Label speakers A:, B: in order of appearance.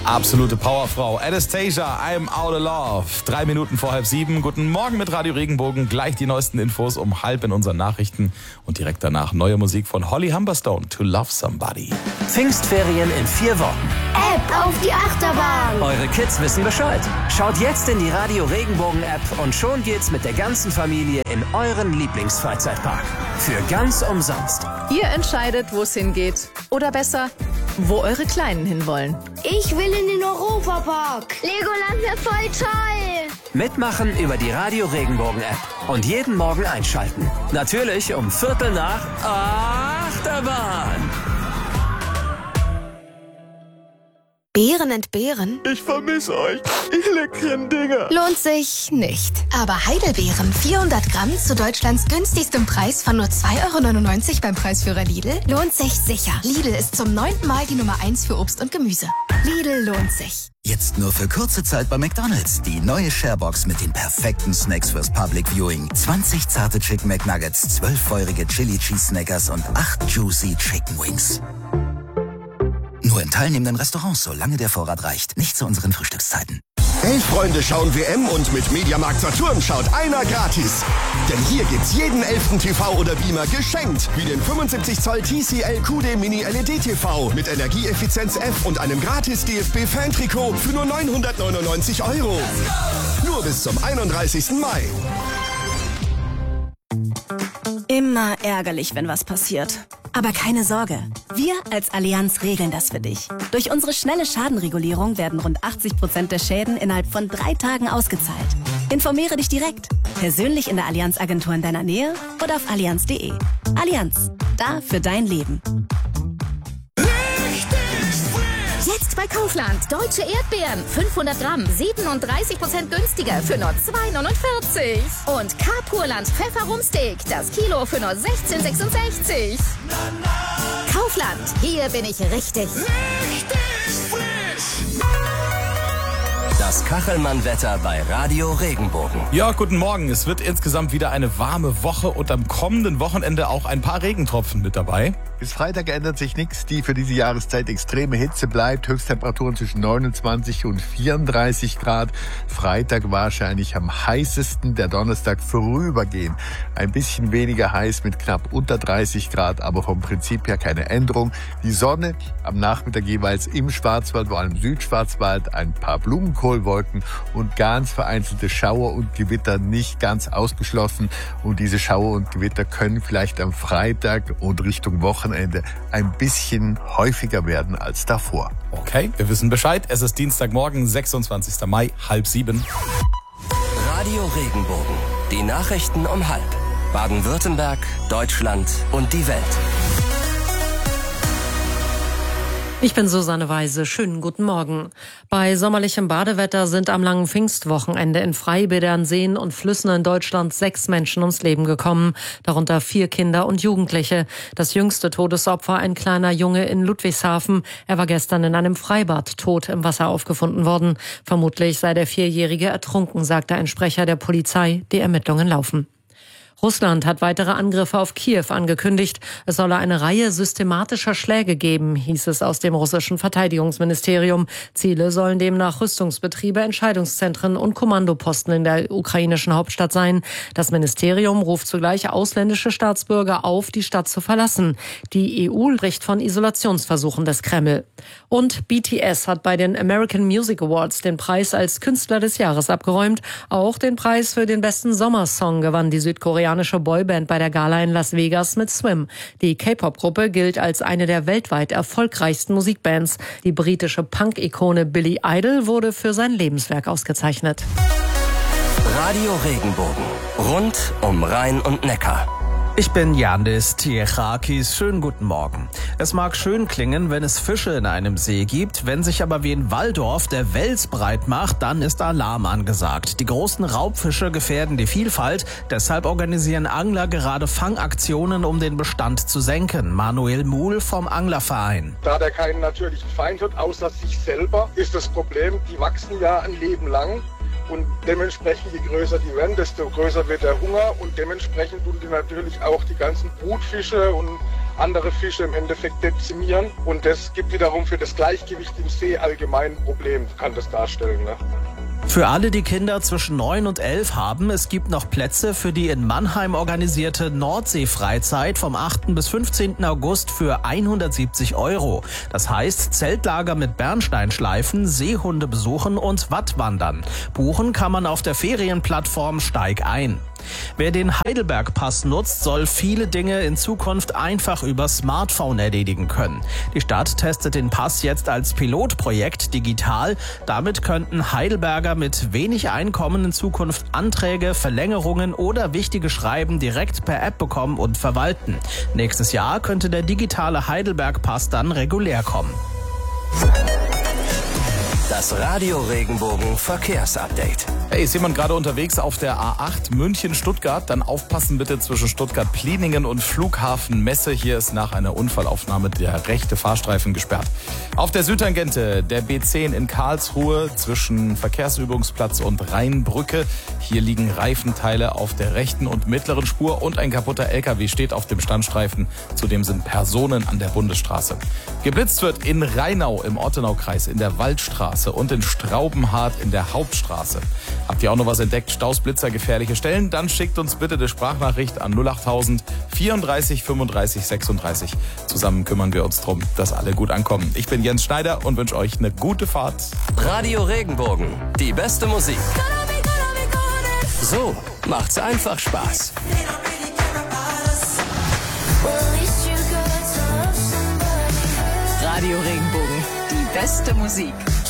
A: Absolute Powerfrau. Anastasia, I'm out of love. 3 Minuten vor 6:30. Guten Morgen mit Radio Regenbogen. Gleich die neuesten Infos um 6:30 in unseren Nachrichten. Und direkt danach neue Musik von Holly Humberstone, To Love Somebody.
B: Pfingstferien in 4 Wochen.
C: App auf die Achterbahn.
B: Eure Kids wissen Bescheid. Schaut jetzt in die Radio Regenbogen App und schon geht's mit der ganzen Familie in euren Lieblingsfreizeitpark. Für ganz umsonst.
D: Ihr entscheidet, wo es hingeht. Oder besser, wo eure Kleinen hinwollen.
C: Ich will in den Europapark. Legoland wird voll toll.
B: Mitmachen über die Radio Regenbogen App. Und jeden Morgen einschalten. Natürlich um 7:15 Achterbahn.
E: Beeren entbehren?
F: Ich vermisse euch, ihr leckeren Dinger.
E: Lohnt sich nicht. Aber Heidelbeeren, 400 Gramm zu Deutschlands günstigstem Preis von nur 2,99 € beim Preisführer Lidl, lohnt sich sicher. Lidl ist zum 9. Mal die Nummer 1 für Obst und Gemüse. Lidl lohnt sich.
G: Jetzt nur für kurze Zeit bei McDonald's. Die neue Sharebox mit den perfekten Snacks fürs Public Viewing. 20 zarte Chicken McNuggets, 12 feurige Chili Cheese Snackers und 8 juicy Chicken Wings. Nur in teilnehmenden Restaurants, solange der Vorrat reicht. Nicht zu unseren Frühstückszeiten.
H: Hey Freunde, schauen WM und mit Mediamarkt Saturn schaut einer gratis. Denn hier gibt's jeden 11. TV oder Beamer geschenkt. Wie den 75 Zoll TCL QD Mini LED TV mit Energieeffizienz F und einem gratis DFB-Fan-Trikot für nur 999 €. Nur bis zum 31. Mai.
I: Immer ärgerlich, wenn was passiert. Aber keine Sorge, wir als Allianz regeln das für dich. Durch unsere schnelle Schadenregulierung werden rund 80% der Schäden innerhalb von 3 Tagen ausgezahlt. Informiere dich direkt, persönlich in der Allianz-Agentur in deiner Nähe oder auf allianz.de. Allianz, da für dein Leben.
J: Jetzt bei Kaufland. Deutsche Erdbeeren. 500 Gramm. 37% günstiger für nur 2,49 €. Und Carpurland Pfefferumsteak. Das Kilo für nur 16,66 €. Kaufland. Hier bin ich richtig.
B: Das Kachelmann-Wetter bei Radio Regenbogen.
A: Ja, guten Morgen. Es wird insgesamt wieder eine warme Woche und am kommenden Wochenende auch ein paar Regentropfen mit dabei.
F: Bis Freitag ändert sich nichts. Die für diese Jahreszeit extreme Hitze bleibt. Höchsttemperaturen zwischen 29 und 34 Grad. Freitag wahrscheinlich am heißesten, der Donnerstag vorübergehend. Ein bisschen weniger heiß mit knapp unter 30 Grad, aber vom Prinzip her keine Änderung. Die Sonne am Nachmittag jeweils im Schwarzwald, vor allem Südschwarzwald, ein paar Blumenkohlwolken und ganz vereinzelte Schauer und Gewitter nicht ganz ausgeschlossen. Und diese Schauer und Gewitter können vielleicht am Freitag und Richtung Wochenende ein bisschen häufiger werden als davor.
A: Okay, wir wissen Bescheid. Es ist Dienstagmorgen, 26. Mai, 6:30.
B: Radio Regenbogen. Die Nachrichten um 6:30. Baden-Württemberg, Deutschland und die Welt.
K: Ich bin Susanne Weise. Schönen guten Morgen. Bei sommerlichem Badewetter sind am langen Pfingstwochenende in Freibädern, Seen und Flüssen in Deutschland 6 Menschen ums Leben gekommen, darunter 4 Kinder und Jugendliche. Das jüngste Todesopfer ein kleiner Junge in Ludwigshafen. Er war gestern in einem Freibad tot im Wasser aufgefunden worden. Vermutlich sei der 4-Jährige ertrunken, sagte ein Sprecher der Polizei. Die Ermittlungen laufen. Russland hat weitere Angriffe auf Kiew angekündigt. Es solle eine Reihe systematischer Schläge geben, hieß es aus dem russischen Verteidigungsministerium. Ziele sollen demnach Rüstungsbetriebe, Entscheidungszentren und Kommandoposten in der ukrainischen Hauptstadt sein. Das Ministerium ruft zugleich ausländische Staatsbürger auf, die Stadt zu verlassen. Die EU spricht von Isolationsversuchen des Kreml. Und BTS hat bei den American Music Awards den Preis als Künstler des Jahres abgeräumt. Auch den Preis für den besten Sommersong gewann die südkoreanische Boyband bei der Gala in Las Vegas mit Swim. Die K-Pop-Gruppe gilt als eine der weltweit erfolgreichsten Musikbands. Die britische Punk-Ikone Billy Idol wurde für sein Lebenswerk ausgezeichnet.
B: Radio Regenbogen. Rund um Rhein und Neckar.
L: Ich bin Yandis Tiechakis. Schönen guten Morgen. Es mag schön klingen, wenn es Fische in einem See gibt. Wenn sich aber wie in Walldorf der Wels breit macht, dann ist Alarm angesagt. Die großen Raubfische gefährden die Vielfalt. Deshalb organisieren Angler gerade Fangaktionen, um den Bestand zu senken. Manuel Muhl vom Anglerverein.
M: Da der keinen natürlichen Feind hat, außer sich selber, ist das Problem, die wachsen ja ein Leben lang. Und dementsprechend, je größer die werden, desto größer wird der Hunger. Und dementsprechend tun die natürlich auch die ganzen Brutfische und andere Fische im Endeffekt dezimieren. Und das gibt wiederum für das Gleichgewicht im See allgemein ein Problem, kann das darstellen. Ne?
L: Für alle, die Kinder zwischen 9 und 11 haben, es gibt noch Plätze für die in Mannheim organisierte Nordsee-Freizeit vom 8. bis 15. August für 170 €. Das heißt Zeltlager mit Bernsteinschleifen, Seehunde besuchen und Wattwandern. Buchen kann man auf der Ferienplattform Steig ein. Wer den Heidelberg-Pass nutzt, soll viele Dinge in Zukunft einfach über Smartphone erledigen können. Die Stadt testet den Pass jetzt als Pilotprojekt digital. Damit könnten Heidelberger mit wenig Einkommen in Zukunft Anträge, Verlängerungen oder wichtige Schreiben direkt per App bekommen und verwalten. Nächstes Jahr könnte der digitale Heidelberg-Pass dann regulär kommen.
B: Das Radio Regenbogen Verkehrsupdate.
A: Hey, ist jemand gerade unterwegs auf der A8 München-Stuttgart? Dann aufpassen bitte zwischen Stuttgart-Pliningen und Flughafen Messe. Hier ist nach einer Unfallaufnahme der rechte Fahrstreifen gesperrt. Auf der Südtangente der B10 in Karlsruhe zwischen Verkehrsübungsplatz und Rheinbrücke. Hier liegen Reifenteile auf der rechten und mittleren Spur und ein kaputter LKW steht auf dem Standstreifen. Zudem sind Personen an der Bundesstraße. Geblitzt wird in Rheinau im Ortenaukreis, in der Waldstraße und in Straubenhardt in der Hauptstraße. Habt ihr auch noch was entdeckt? Staus, Blitzer, gefährliche Stellen? Dann schickt uns bitte eine Sprachnachricht an 08000 34 35 36. Zusammen kümmern wir uns drum, dass alle gut ankommen. Ich bin Jens Schneider und wünsche euch eine gute Fahrt.
B: Radio Regenbogen, die beste Musik. So macht's einfach Spaß.
D: Radio Regenbogen, die beste Musik.